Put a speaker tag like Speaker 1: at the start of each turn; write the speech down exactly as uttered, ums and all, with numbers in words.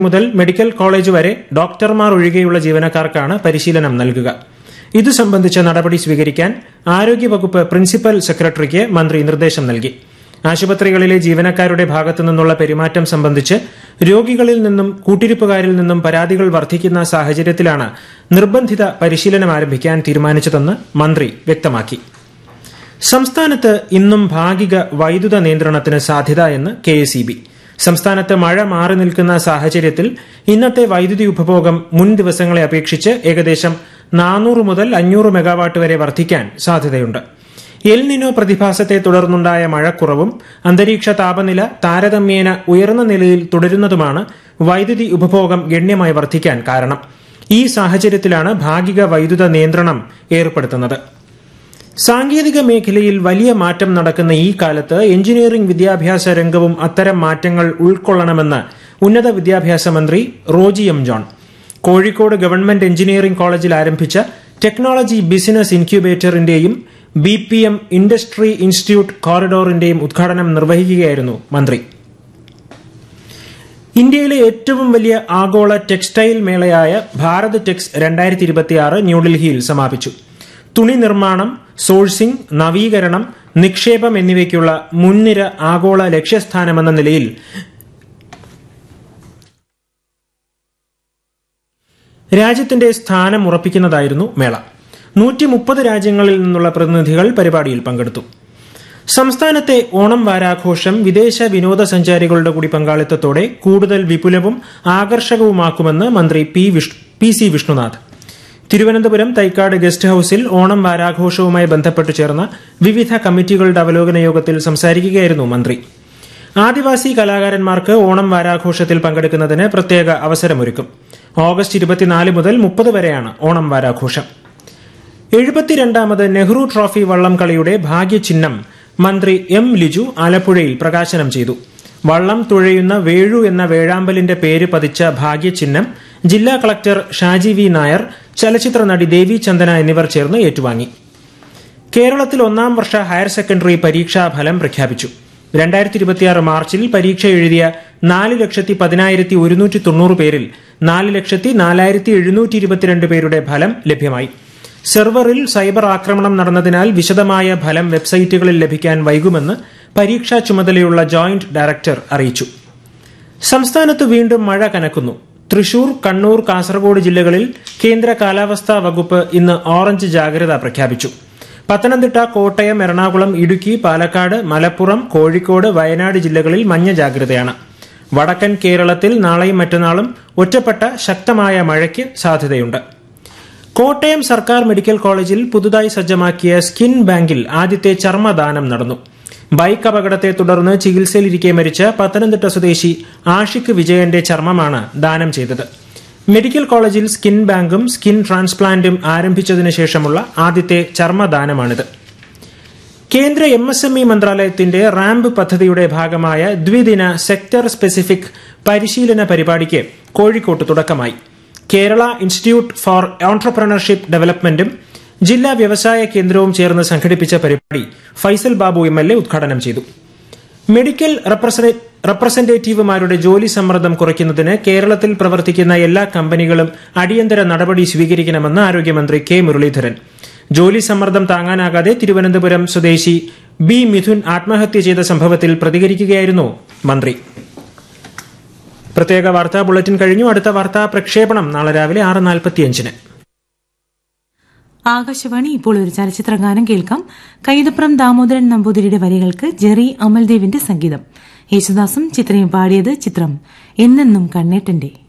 Speaker 1: മുതൽ medical college വരെ ഡോക്ടർമാർ ഒഴികെയുള്ള ജീവനക്കാർക്കാണ് പരിശീലനം നൽകുക. ഇതു സംബന്ധിച്ച നടപടി സ്വീകരിക്കാൻ ആരോഗ്യവകുപ്പ് പ്രിൻസിപ്പൽ സെക്രട്ടറിക്ക് മന്ത്രി നിർദ്ദേശം നൽകി. ആശുപത്രികളിലെ ജീവനക്കാരുടെ ഭാഗത്തു നിന്നുള്ള പെരുമാറ്റം സംബന്ധിച്ച് രോഗികളിൽ നിന്നും കൂട്ടിരിപ്പുകാരിൽ നിന്നും പരാതികൾ വർദ്ധിക്കുന്ന സാഹചര്യത്തിലാണ് നിർബന്ധിത പരിശീലനം ആരംഭിക്കാൻ തീരുമാനിച്ചതെന്ന് മന്ത്രി വ്യക്തമാക്കി. സംസ്ഥാനത്ത് ഇന്നും ഭാഗിക വൈദ്യുത നിയന്ത്രണത്തിന് സാധ്യത എന്ന് കെ എസ് ഇ ബി. സംസ്ഥാനത്ത് മഴ മാറി നിൽക്കുന്ന സാഹചര്യത്തിൽ ഇന്നത്തെ വൈദ്യുതി ഉപഭോഗം മുൻ ദിവസങ്ങളെ അപേക്ഷിച്ച് ഏകദേശം നാനൂറ് മുതൽ അഞ്ഞൂറ് മെഗാവാട്ട് വരെ വർദ്ധിക്കാൻ സാധ്യതയുണ്ട്. എൽ നിനോ പ്രതിഭാസത്തെ തുടർന്നുണ്ടായ മഴക്കുറവും അന്തരീക്ഷ താപനില താരതമ്യേന ഉയർന്ന നിലയിൽ തുടരുന്നതുമാണ് വൈദ്യുതി ഉപഭോഗം ഗണ്യമായി വർദ്ധിക്കാൻ കാരണം. ഈ സാഹചര്യത്തിലാണ് ഭാഗിക വൈദ്യുത നിയന്ത്രണം ഏർപ്പെടുത്തുന്നത്. സാങ്കേതിക മേഖലയിൽ വലിയ മാറ്റം നടക്കുന്ന ഈ കാലത്ത് എഞ്ചിനീയറിംഗ് വിദ്യാഭ്യാസ രംഗവും അത്തരം മാറ്റങ്ങൾ ഉൾക്കൊള്ളണമെന്ന് ഉന്നത വിദ്യാഭ്യാസ മന്ത്രി Roji M John Kozhikode government engineering കോളേജിൽ ആരംഭിച്ച technology business ഇൻക്യുബേറ്ററിന്റെയും B P M industry institute കോറിഡോറിന്റെയും ഉദ്ഘാടനം നിർവഹിക്കുകയായിരുന്നു മന്ത്രി. ഇന്ത്യയിലെ ഏറ്റവും വലിയ ആഗോള ടെക്സ്റ്റൈൽ മേളയായ ഭാരത് ടെക്സ് രണ്ടായിരത്തി ഇരുപത്തിയാറ് ന്യൂഡൽഹിയിൽ സമാപിച്ചു. തുണി നിർമ്മാണം, സോഴ്സിംഗ്, നവീകരണം, നിക്ഷേപം എന്നിവയ്ക്കുള്ള മുൻനിര ആഗോള ലക്ഷ്യസ്ഥാനമെന്ന നിലയിൽ രാജ്യത്തിന്റെ സ്ഥാനം ഉറപ്പിക്കുന്നതായിരുന്നു മേള. നൂറ്റി മുപ്പത് രാജ്യങ്ങളിൽ നിന്നുള്ള പ്രതിനിധികൾ പരിപാടിയിൽ പങ്കെടുത്തു. സംസ്ഥാനത്തെ ഓണം വാരാഘോഷം വിദേശ വിനോദസഞ്ചാരികളുടെ കൂടി പങ്കാളിത്തത്തോടെ കൂടുതൽ വിപുലവും ആകർഷകവുമാക്കുമെന്ന് മന്ത്രി P C Vishnunath Thiruvananthapuram Thycaud guest ഹൌസിൽ ഓണം വാരാഘോഷവുമായി ബന്ധപ്പെട്ട് ചേർന്ന വിവിധ കമ്മിറ്റികളുടെ അവലോകന യോഗത്തിൽ സംസാരിക്കുകയായിരുന്നു മന്ത്രി. ആദിവാസി കലാകാരന്മാർക്ക് ഓണം വാരാഘോഷത്തിൽ പങ്കെടുക്കുന്നതിന് പ്രത്യേക അവസരമൊരുക്കും. ഓഗസ്റ്റ് ഇരുപത്തിനാല് മുതൽ മുപ്പത് വരെയാണ് ഓണം വാരാഘോഷം. എഴുപത്തിരണ്ടാമത് നെഹ്റു ട്രോഫി വള്ളം കളിയുടെ ഭാഗ്യചിഹ്നം മന്ത്രി എം ലിജു ആലപ്പുഴയിൽ പ്രകാശനം ചെയ്തു. വള്ളം തുഴയുന്ന വേഴു എന്ന വേഴാമ്പലിന്റെ പേര് പതിച്ച ഭാഗ്യചിഹ്നം ജില്ലാ കളക്ടർ ഷാജി വി നായർ, ചലച്ചിത്ര നടി ദേവി ചന്ദന എന്നിവർ ചേർന്ന് ഏറ്റുവാങ്ങി. കേരളത്തിൽ ഒന്നാം വർഷ ഹയർ സെക്കൻഡറി പരീക്ഷാ ഫലം പ്രഖ്യാപിച്ചു. രണ്ടായിരത്തി ഇരുപത്തിയാറ് മാർച്ചിൽ പരീക്ഷ എഴുതിയ നാല് ലക്ഷത്തി പതിനായിരത്തി ഒരുന്നൂറ്റി തൊണ്ണൂറ് പേരിൽ നാല് ലക്ഷത്തി നാലായിരത്തി എഴുന്നൂറ്റി ഇരുപത്തിരണ്ട് പേരുടെ ഫലം ലഭ്യമായി. സെർവറിൽ സൈബർ ആക്രമണം നടന്നതിനാൽ വിശദമായ ഫലം വെബ്സൈറ്റുകളിൽ ലഭിക്കാൻ വൈകുമെന്ന് പരീക്ഷാ ചുമതലയുള്ള ജോയിന്റ് ഡയറക്ടർ അറിയിച്ചു. സംസ്ഥാനത്ത് വീണ്ടും മഴ കനക്കുന്നു. തൃശൂർ, കണ്ണൂർ, കാസർഗോഡ് ജില്ലകളിൽ കേന്ദ്ര കാലാവസ്ഥാ വകുപ്പ് ഇന്ന് ഓറഞ്ച് ജാഗ്രത പ്രഖ്യാപിച്ചു. പത്തനംതിട്ട, കോട്ടയം, എറണാകുളം, ഇടുക്കി, പാലക്കാട്, മലപ്പുറം, കോഴിക്കോട്, വയനാട് ജില്ലകളിൽ മഞ്ഞ ജാഗ്രതയാണ്. വടക്കൻ കേരളത്തിൽ നാളെയും മറ്റന്നാളും ഒറ്റപ്പെട്ട ശക്തമായ മഴയ്ക്ക് സാധ്യതയുണ്ട്. കോട്ടയം സർക്കാർ മെഡിക്കൽ കോളേജിൽ പുതുതായി സജ്ജമാക്കിയ സ്കിൻ ബാങ്കിൽ ആദ്യത്തെ ചർമ്മദാനം നടന്നു. ബൈക്ക് അപകടത്തെ തുടർന്ന് ചികിത്സയിലിരിക്കെ മരിച്ച പത്തനംതിട്ട സ്വദേശി ആഷിഖ് വിജയന്റെ ചർമ്മമാണ് ദാനം ചെയ്തത്. മെഡിക്കൽ കോളേജിൽ സ്കിൻ ബാങ്കും സ്കിൻ ട്രാൻസ്പ്ലാന്റും ആരംഭിച്ചതിനു ശേഷമുള്ള ആദ്യത്തെ ചർമ്മദാനമാണിത്. കേന്ദ്ര എം എസ് എം ഇ മന്ത്രാലയത്തിന്റെ റാമ്പ് പദ്ധതിയുടെ ഭാഗമായ ദ്വിദിന സെക്ടർ സ്പെസിഫിക് പരിശീലന പരിപാടിക്ക് കോഴിക്കോട്ട് തുടക്കമായി. കേരള ഇൻസ്റ്റിറ്റ്യൂട്ട് ഫോർ ഓൺട്രപ്രണർഷിപ്പ് ഡെവലപ്മെന്റും ജില്ലാ വ്യവസായ കേന്ദ്രവും ചേർന്ന് സംഘടിപ്പിച്ച പരിപാടി Faisal Babu M L A ഉദ്ഘാടനം ചെയ്തു. മെഡിക്കൽ റെപ്രസന്റേറ്റീവുമാരുടെ ജോലി സമ്മർദ്ദം കുറയ്ക്കുന്നതിന് കേരളത്തിൽ പ്രവർത്തിക്കുന്ന എല്ലാ കമ്പനികളും അടിയന്തര നടപടി സ്വീകരിക്കണമെന്ന് ആരോഗ്യമന്ത്രി കെ മുരളീധരൻ. ജോലി സമ്മർദ്ദം താങ്ങാനാകാതെ തിരുവനന്തപുരം സ്വദേശി ബി മിഥുൻ ആത്മഹത്യ ചെയ്ത സംഭവത്തിൽ പ്രതികരിക്കുകയായിരുന്നു മന്ത്രി. പ്രത്യേക വാർത്താ ബുള്ളറ്റിൻ കഴിഞ്ഞു. അടുത്ത വാർത്താ പ്രക്ഷേപണം നാളെ രാവിലെ ആറ് നാൽപ്പത്തിയഞ്ചിന്.
Speaker 2: ആകാശവാണി. ഇപ്പോൾ ഒരു ചലച്ചിത്ര ഗാനം കേൾക്കാം. കൈതപ്രം ദാമോദരൻ നമ്പൂതിരിയുടെ വരികൾക്ക് ജെറി അമൽദേവിന്റെ സംഗീതം. യേശുദാസും ചിത്രയും പാടിയത്. ചിത്രം എന്നെന്നും കണ്ണേട്ടന്റെ.